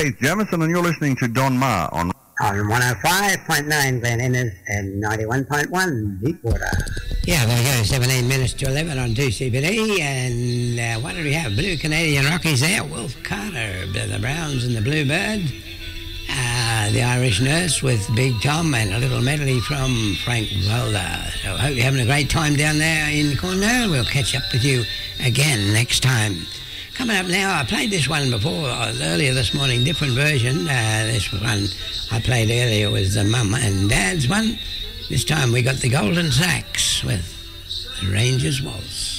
Keith Jamison, and you're listening to Don Ma on 105.9 Glen Innes and 91.1 Deepwater. Yeah, there we go, 17 minutes to 11 on 2CBD, and what do we have? Blue Canadian Rockies there, Wolf Carter, the Browns and the Bluebird, the Irish Nurse with Big Tom, and a little medley from Frank Volder. So I hope you're having a great time down there in Cornwall. We'll catch up with you again next time. Coming up now, I played this one before, earlier this morning, different version. This one I played earlier was the Mum and Dad's one. This time we got the Golden Sax with the Rangers Waltz.